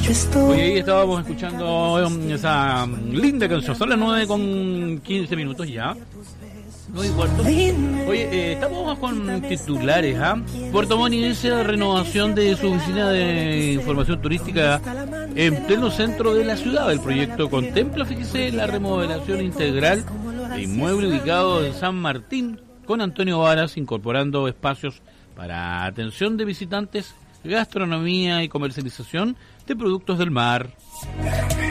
Oye, ahí estábamos escuchando esa linda canción. Son las 9:15 ya. 9:15. Oye, estamos con titulares, Puerto Montt inicia renovación de su oficina de información turística en pleno centro de la ciudad. El proyecto contempla, fíjese, la remodelación integral de inmueble ubicado en San Martín, con Antonio Varas, incorporando espacios para atención de visitantes, gastronomía y comercialización de productos del mar.